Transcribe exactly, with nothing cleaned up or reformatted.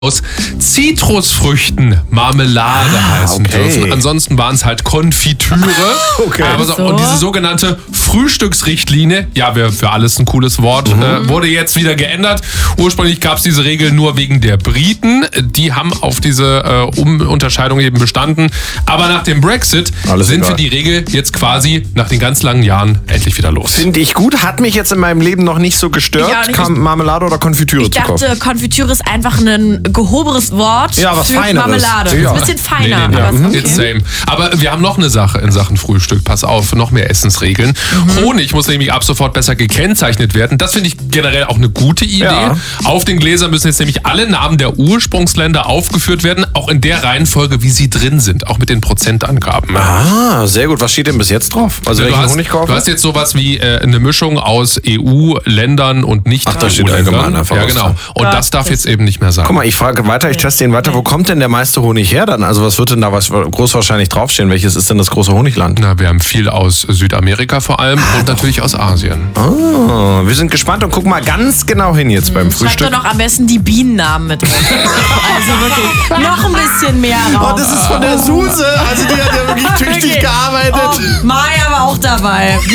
aus Zitrusfrüchten Marmelade ah, heißen okay. dürfen. Ansonsten waren es halt Konfitüre. Okay. Aber so, So. Und diese sogenannte Frühstücksrichtlinie, ja, für, für alles ein cooles Wort, Mhm. äh, wurde jetzt wieder geändert. Ursprünglich gab es diese Regel nur wegen der Briten. Die haben auf diese äh, um Unterscheidung eben bestanden. Aber nach dem Brexit Alles sind egal. wir die Regel jetzt quasi nach den ganz langen Jahren endlich wieder los. Finde ich gut, hat mich jetzt in meinem Leben noch nicht so gestört, Ich auch nicht. kam Marmelade oder Konfitüre Ich zu kaufen. dachte, Konfitüre ist einfach ein gehoberes Wort Ja, was für Feineres. Marmelade. Ja. Ein bisschen feiner. Nee, nee, aber nee. okay. It's same. Aber wir haben noch eine Sache in Sachen Frühstück. Pass auf, noch mehr Essensregeln. Mhm. Honig muss nämlich ab sofort besser gekennzeichnet werden. Das finde ich generell auch eine gute Idee. Ja. Auf den Gläsern müssen jetzt nämlich alle Namen der Ursprungsländer aufgeführt werden, auch in der Reihenfolge, wie sie drin sind, auch mit den Prozentangaben. Ah, sehr gut. Was steht denn bis jetzt drauf? Also Du welchen hast, Honig kaufen? du hast jetzt sowas wie äh, eine Mischung aus E U-Ländern und nicht Ach, da steht E U-Ländern. allgemein einfach Ja, was genau. dran. Und Ja, das darf das- jetzt eben nicht mehr sein. Guck mal, ich frage weiter, ich teste den weiter. Wo kommt denn der meiste Honig her dann? Also was wird denn da was groß wahrscheinlich draufstehen? Welches ist denn das große Honigland? Na, wir haben viel aus Südamerika vor allem und natürlich aus Asien. Oh, wir sind gespannt und gucken mal ganz genau hin jetzt beim Schreibt Frühstück. doch noch am besten die Bienennamen mit rein. Also wirklich noch ein bisschen mehr Raum. Oh, das ist von der Suse. Also die hat ja wirklich tüchtig Okay. gearbeitet. Oh, Maya war auch dabei.